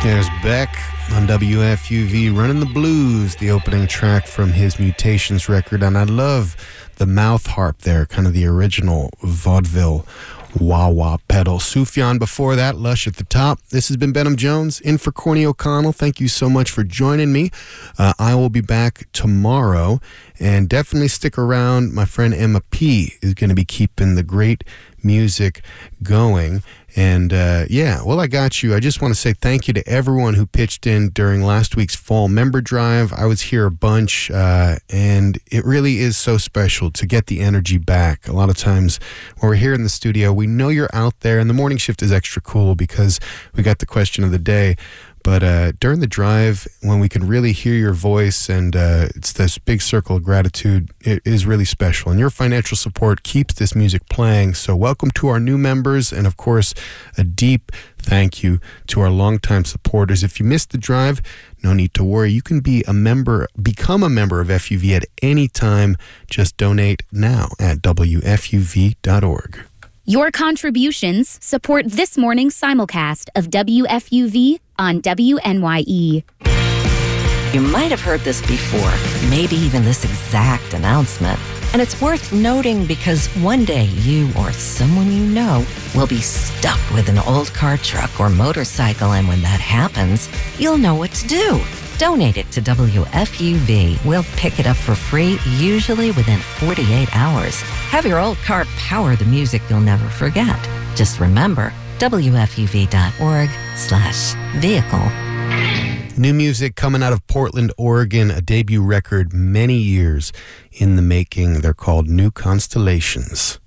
There's Beck on WFUV, Running the Blues, the opening track from his Mutations record. And I love the mouth harp there, kind of the original vaudeville wah-wah pedal. Sufjan before that, Lush at the top. This has been Benham Jones, in for Corny O'Connell. Thank you so much for joining me. I will be back tomorrow, and definitely stick around. My friend Emma P. is going to be keeping the great music going. And I got you. I just want to say thank you to everyone who pitched in during last week's fall member drive. I was here a bunch, and it really is so special to get the energy back. A lot of times when we're here in the studio, we know you're out there, and the morning shift is extra cool because we got the question of the day. But during the drive, when we can really hear your voice and it's this big circle of gratitude, it is really special. And your financial support keeps this music playing. So welcome to our new members. And of course, a deep thank you to our longtime supporters. If you missed the drive, no need to worry. You can become a member of FUV at any time. Just donate now at WFUV.org. Your contributions support this morning's simulcast of WFUV on WNYE. You might have heard this before, maybe even this exact announcement. And it's worth noting because one day you or someone you know will be stuck with an old car, truck, or motorcycle. And when that happens, you'll know what to do. Donate it to WFUV. We'll pick it up for free, usually within 48 hours. Have your old car power the music you'll never forget. Just remember, WFUV.org/vehicle. New music coming out of Portland, Oregon, a debut record many years in the making. They're called New Constellations.